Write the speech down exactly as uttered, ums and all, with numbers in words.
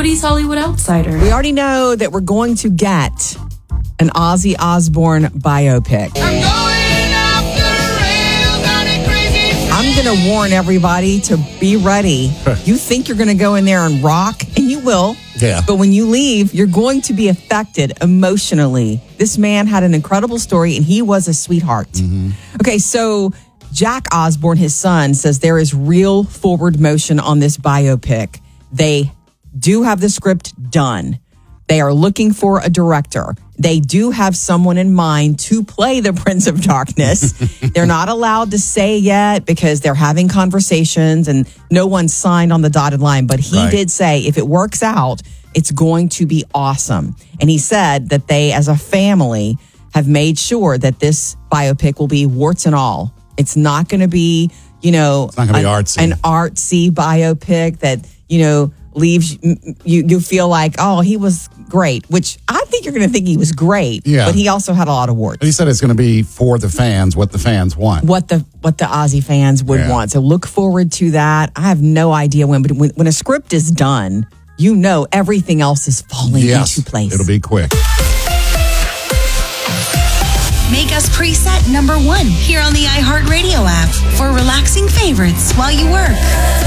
Cody's Hollywood Outsider. We already know that we're going to get an Ozzy Osbourne biopic. I'm going off the rails on a crazy. I'm going to warn everybody to be ready. You think you're going to go in there and rock, and you will. Yeah. But when you leave, you're going to be affected emotionally. This man had an incredible story, and he was a sweetheart. Mm-hmm. Okay, so Jack Osbourne, his son, says there is real forward motion on this biopic. They do have the script done. They are looking for a director. They do have someone in mind to play the Prince of Darkness. They're not allowed to say yet because they're having conversations and no one signed on the dotted line. But he Right. did say if it works out, it's going to be awesome. And he said that they, as a family, have made sure that this biopic will be warts and all. It's not going to be, you know, It's not gonna be an, artsy. an artsy biopic that, you know, leaves you, you feel like, oh, he was great, which I think you're going to think he was great. Yeah. But he also had a lot of warts. He said it's going to be for the fans, what the fans want. What the what the Ozzy fans would Yeah. want. So look forward to that. I have no idea when, but when, when a script is done, you know everything else is falling Yes, into place. it'll be quick. Make us preset number one here on the iHeartRadio app for relaxing favorites while you work.